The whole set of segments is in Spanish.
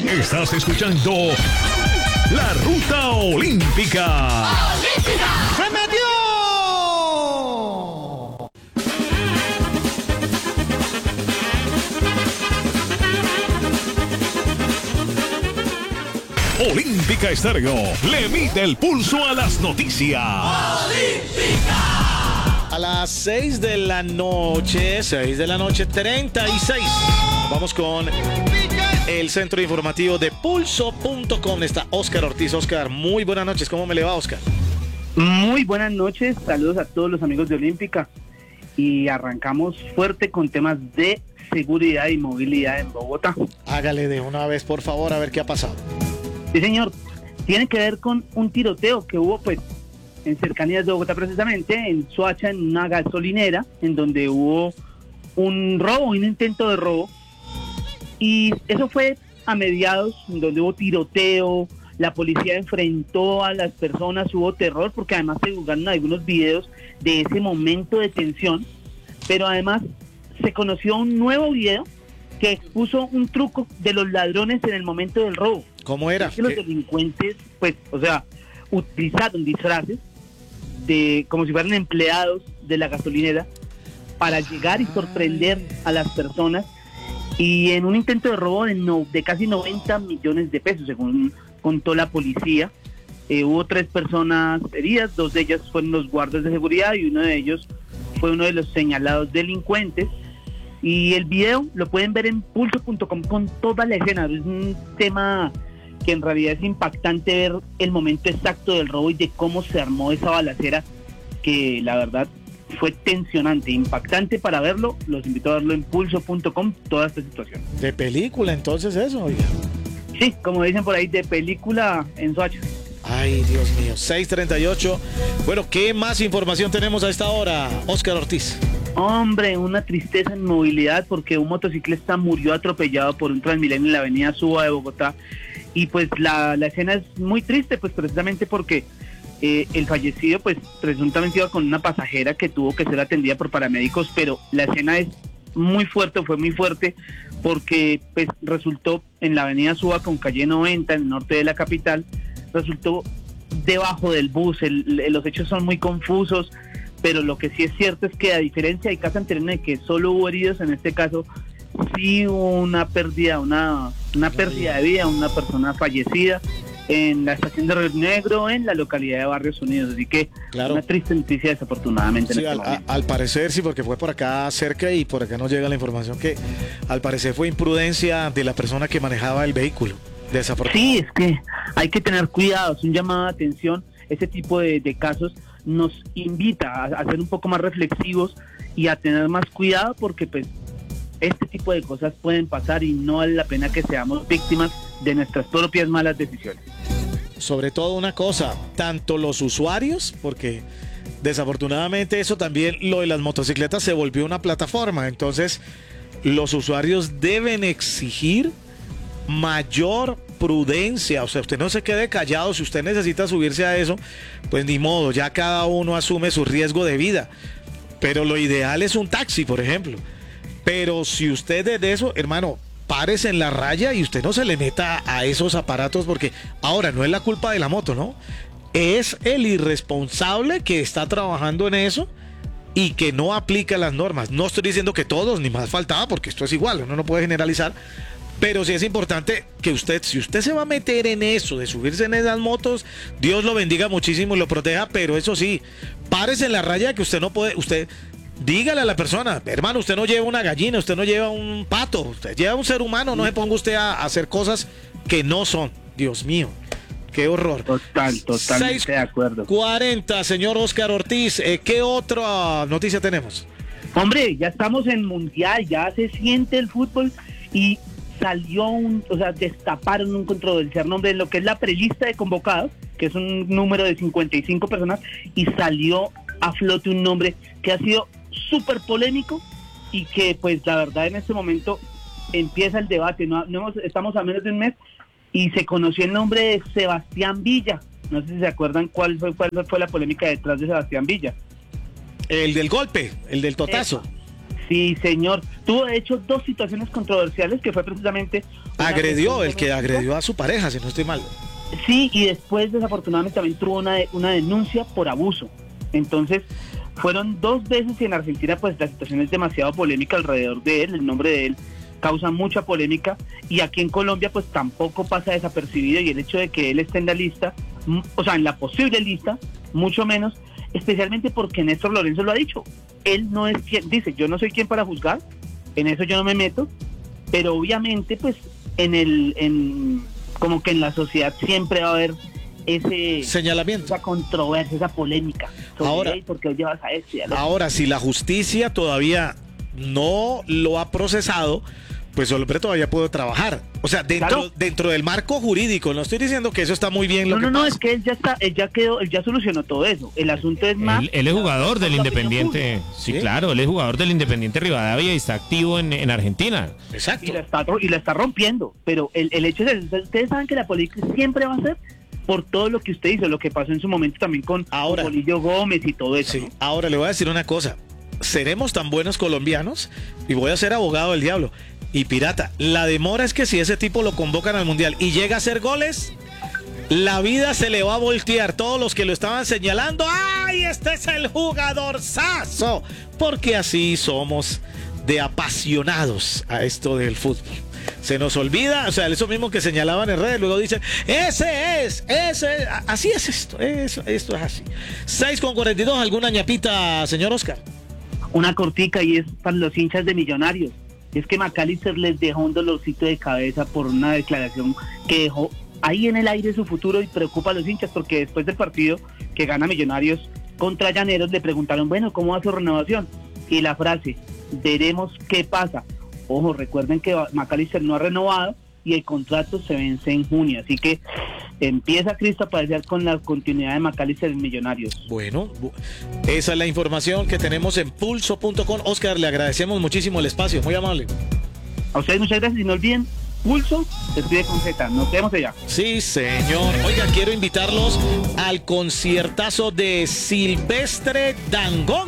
Estás escuchando La Ruta Olímpica. ¡Se metió! Olímpica Estéreo le mide el pulso a las noticias. A las 6 de la noche, 36. Vamos con el centro informativo de pulso.com. Está Oscar Ortiz. Oscar, muy buenas noches. ¿Cómo me le va, Oscar? Muy buenas noches. Saludos a todos los amigos de Olímpica. Y arrancamos fuerte con temas de seguridad y movilidad en Bogotá. Hágale de una vez, por favor, a ver qué ha pasado. Sí, señor. Tiene que ver con un tiroteo que hubo, pues, en cercanías de Bogotá, precisamente, en Soacha, en una gasolinera, en donde hubo un robo, un intento de robo. Y eso fue a mediados, en donde hubo tiroteo, la policía enfrentó a las personas, hubo terror, porque además se divulgaron algunos videos de ese momento de tensión, pero además se conoció un nuevo video que expuso un truco de los ladrones en el momento del robo. ¿Cómo era? Es que los delincuentes, pues, o sea, utilizaron disfraces de como si fueran empleados de la gasolinera para llegar y sorprender a las personas, y en un intento de robo de casi 90 millones de pesos, según contó la policía. Hubo 3 personas heridas, 2 de ellas fueron los guardas de seguridad y uno de ellos fue uno de los señalados delincuentes. Y el video lo pueden ver en pulso.com con toda la escena. Es un tema que en realidad es impactante ver el momento exacto del robo y de cómo se armó esa balacera, que la verdad fue tensionante, impactante para verlo. Los invito a verlo en pulso.com, toda esta situación. De película, entonces, eso, oiga. Sí, como dicen por ahí, de película en Soacha. Ay, Dios mío, 6:38. Bueno, ¿qué más información tenemos a esta hora, Oscar Ortiz? Hombre, una tristeza en movilidad, porque un motociclista murió atropellado por un Transmilenio en la avenida Suba de Bogotá. Y pues la escena es muy triste, pues precisamente porque el fallecido, pues presuntamente iba con una pasajera que tuvo que ser atendida por paramédicos, pero la escena es muy fuerte, fue muy fuerte, porque pues resultó en la avenida Suba con calle 90, en el norte de la capital, resultó debajo del bus. Los hechos son muy confusos, pero lo que sí es cierto es que, a diferencia del caso anterior en el que solo hubo heridos, en este caso sí hubo una pérdida, una pérdida de vida, una persona fallecida en la estación de Río Negro, en la localidad de Barrios Unidos. Así que claro, una triste noticia, desafortunadamente. Sí, al parecer sí, porque fue por acá cerca y por acá nos llega la información que al parecer fue imprudencia de la persona que manejaba el vehículo. Sí, es que hay que tener cuidado, es un llamado de atención. Ese tipo de casos nos invita a ser un poco más reflexivos y a tener más cuidado, porque pues este tipo de cosas pueden pasar y no vale la pena que seamos víctimas de nuestras propias malas decisiones. Sobre todo una cosa, tanto los usuarios, porque desafortunadamente eso también, lo de las motocicletas se volvió una plataforma, entonces los usuarios deben exigir mayor prudencia. O sea, usted no se quede callado. Si usted necesita subirse a eso, pues ni modo, ya cada uno asume su riesgo de vida, pero lo ideal es un taxi, por ejemplo. Pero si usted es de eso, hermano, párese en la raya y usted no se le meta a esos aparatos, porque ahora no es la culpa de la moto, ¿no? Es el irresponsable que está trabajando en eso y que no aplica las normas. No estoy diciendo que todos, ni más faltaba, porque esto es igual, uno no puede generalizar. Pero sí es importante que usted, si usted se va a meter en eso, de subirse en esas motos, Dios lo bendiga muchísimo y lo proteja, pero eso sí, párese en la raya, que usted no puede, usted dígale a la persona, hermano, usted no lleva una gallina, usted no lleva un pato, usted lleva un ser humano, no se ponga usted a hacer cosas que no son. Dios mío, qué horror. Totalmente de acuerdo. 6:40, señor Oscar Ortiz, ¿qué otra noticia tenemos? Hombre, ya estamos en Mundial, ya se siente el fútbol y salió destaparon un controversial nombre en lo que es la prelista de convocados, que es un número de 55 personas, y salió a flote un nombre que ha sido súper polémico y que pues la verdad en este momento empieza el debate. Estamos a menos de un mes y se conoció el nombre de Sebastián Villa. No sé si se acuerdan cuál fue la polémica detrás de Sebastián Villa. El del golpe, el del totazo. Sí, señor. Tuvo de hecho dos situaciones controversiales que fue precisamente... El que agredió a su pareja, si no estoy mal. Sí, y después desafortunadamente también tuvo una denuncia por abuso. Entonces, fueron 2 veces y en Argentina pues la situación es demasiado polémica alrededor de él, el nombre de él causa mucha polémica y aquí en Colombia pues tampoco pasa desapercibido y el hecho de que él esté en la lista, o sea, en la posible lista, mucho menos, especialmente porque Néstor Lorenzo lo ha dicho. Él no es quien, dice, yo no soy quien para juzgar, en eso yo no me meto, pero obviamente pues como que en la sociedad siempre va a haber ese señalamiento, esa controversia, esa polémica sobre ahora, él, porque hoy llevas a este. Ahora, si la justicia todavía no lo ha procesado, pues el hombre todavía puede trabajar. O sea, dentro del marco jurídico. No estoy diciendo que eso está muy bien. No, es que él ya solucionó todo eso. El asunto es más... Él es jugador del Independiente. Sí, claro, él es jugador del Independiente Rivadavia y está activo en Argentina. Exacto. Y la está rompiendo. Pero el hecho es, ustedes saben que la política siempre va a ser por todo lo que usted hizo, lo que pasó en su momento también con Bolillo Gómez y todo eso. Sí. ¿No? Ahora le voy a decir una cosa. Seremos tan buenos colombianos y voy a ser abogado del diablo. Y pirata, la demora es que si ese tipo lo convocan al Mundial y llega a hacer goles, la vida se le va a voltear. Todos los que lo estaban señalando, ¡ay, este es el jugadorzazo! Porque así somos de apasionados a esto del fútbol. Se nos olvida, o sea, eso mismo que señalaban en redes, luego dicen, ese es, así es esto es así. 6:42, ¿alguna ñapita, señor Oscar? Una cortica y es para los hinchas de Millonarios. Es que McAllister les dejó un dolorcito de cabeza por una declaración que dejó ahí en el aire su futuro y preocupa a los hinchas porque después del partido que gana Millonarios contra Llaneros le preguntaron, bueno, ¿cómo va su renovación? Y la frase, veremos qué pasa. Ojo, recuerden que McAllister no ha renovado y el contrato se vence en junio, así que empieza Cristo a padecer con la continuidad de McAllister en Millonarios. Bueno, esa es la información que tenemos en pulso.com. Oscar, le agradecemos muchísimo el espacio, muy amable. A ustedes muchas gracias y no olviden, Pulso se escribe con Z. Nos vemos allá. Sí, señor. Oiga, quiero invitarlos al conciertazo de Silvestre Dangond.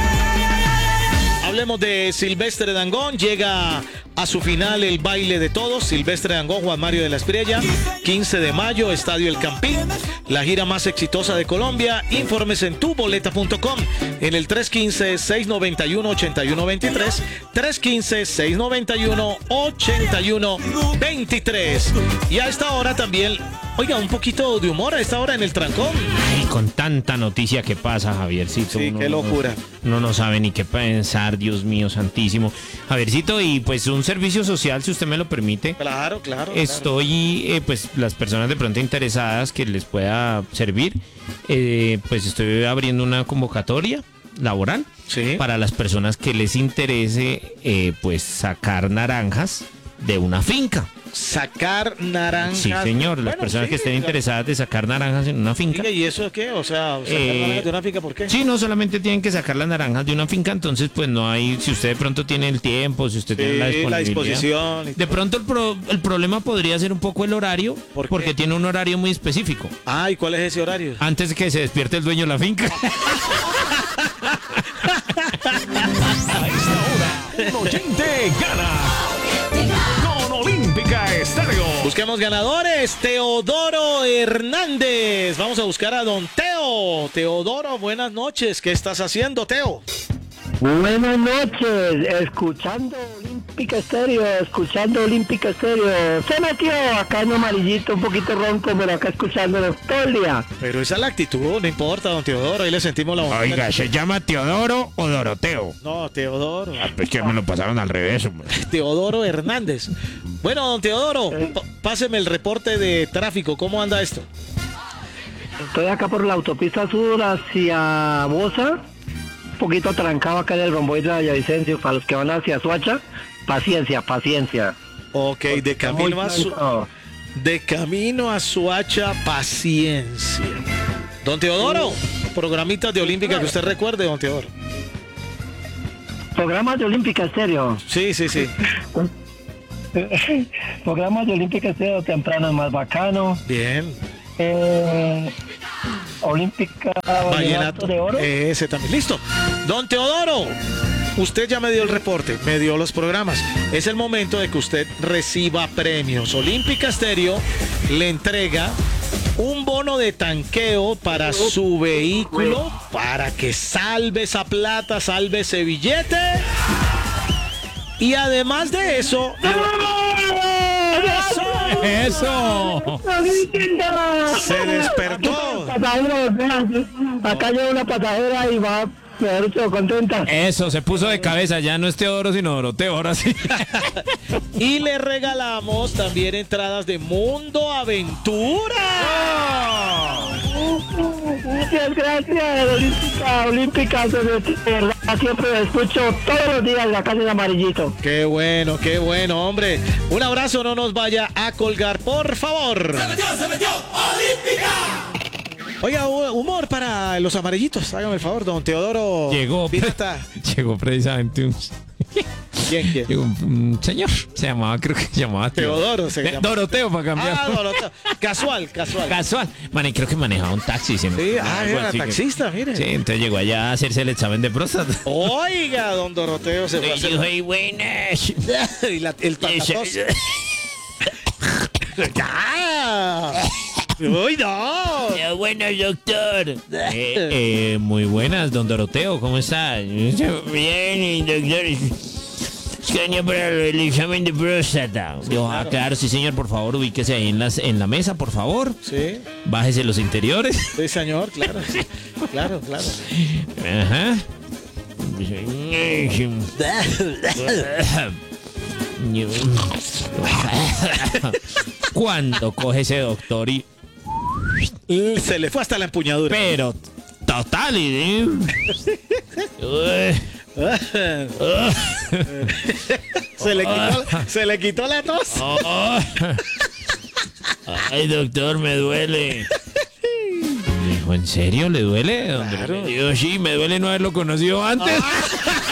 Hablemos de Silvestre Dangond. Llega a su final el baile de todos. Silvestre Dangond, Juan Mario de la Espriella. 15 de mayo, Estadio El Campín. La gira más exitosa de Colombia. Informes en tuboleta.com. En el 315-691-8123. 315-691-8123. Y a esta hora también, oiga, un poquito de humor a esta hora en el trancón. Ay, con tanta noticia que pasa, Javiercito. Sí, qué locura. Uno no sabe ni qué pensar, Dios mío santísimo. Javiercito, y pues un servicio social, si usted me lo permite. Claro. Estoy, pues las personas de pronto interesadas que les pueda servir, pues estoy abriendo una convocatoria laboral para las personas que les interese, pues sacar naranjas de una finca. Sacar naranjas. Sí, señor, las personas que estén interesadas de sacar naranjas en una finca. ¿Y eso qué? O sea, sacar naranjas de una finca, ¿por qué? Sí, no solamente tienen que sacar las naranjas de una finca, entonces pues no hay, si usted de pronto tiene el tiempo, si usted tiene la disposición. De pronto el problema podría ser un poco el horario, porque tiene un horario muy específico. Ah, ¿y cuál es ese horario? Antes de que se despierte el dueño de la finca. A esta hora, un oyente gana con Olímpica Estéreo. Busquemos ganadores. Teodoro Hernández. Vamos a buscar a don Teo. Teodoro, buenas noches. ¿Qué estás haciendo, Teo? Buenas noches, escuchando Olímpica Estéreo. Se metió acá en amarillito, un poquito ronco, pero acá escuchándonos todo el día. Pero esa es la actitud, no importa, don Teodoro, ahí le sentimos la voz. Oiga, ¿se llama Teodoro o Doroteo? No, Teodoro. Pues que me lo pasaron al revés, hombre. Teodoro Hernández. Bueno, don Teodoro, páseme el reporte de tráfico, ¿cómo anda esto? Estoy acá por la autopista sur hacia Bosa. Un poquito trancado acá en el romboide de Villavicencio. Para los que van hacia Soacha, paciencia. Ok, de camino a Soacha, paciencia. Don Teodoro, programitas de Olímpica que usted recuerde, don Teodoro. Programas de Olímpica Estéreo. Sí. Programas de Olímpica Estéreo temprano es más bacano. Bien. Olímpica Vallenato de Oro. Ese también. Listo. Don Teodoro, Usted ya me dio el reporte, me dio los programas. Es el momento de que usted reciba premios. Olímpica Estéreo le entrega un bono de tanqueo para su vehículo para que salve esa plata, salve ese billete. Y además de eso... ¡Eso! Se despertó. Acá llega una pasadera y va, mejor dicho, contenta. Eso, se puso de cabeza. Ya no es Teodoro, sino Doroteo, ahora sí. Y le regalamos también entradas de Mundo Aventura. Muchas gracias, Olímpica. De verdad, siempre la escucho todos los días la calle de Amarillito. Qué bueno, hombre. Un abrazo, no nos vaya a colgar, por favor. ¡Se metió! ¡Olímpica! Oiga, humor para los amarillitos. Hágame el favor, don Teodoro. Llegó precisamente un... ¿Quién? Llegó un señor. Creo que se llamaba Teodoro. Doroteo, para cambiar. Doroteo. Casual. Man, y creo que manejaba un taxi. Sí, era taxista, mire. Sí, entonces llegó allá a hacerse el examen de próstata. Oiga, don Doroteo se fue a hacer... ¡Ay, buenas! Y el tatatos. ¡Ya! ¡Uy, no! Buenas, doctor. Muy buenas, don Doroteo. ¿Cómo está? Bien, doctor. Es que venía para el examen de próstata. Claro, sí, señor. Por favor, ubíquese ahí en la mesa, por favor. Sí. Bájese los interiores. Sí, señor, claro. Claro. Ajá. Cuando coge ese doctor y se le fue hasta la empuñadura. pero total se le quitó la tos. Ay, doctor, me duele. Dijo, ¿en serio le duele? Claro. Digo, sí, me duele no haberlo conocido antes.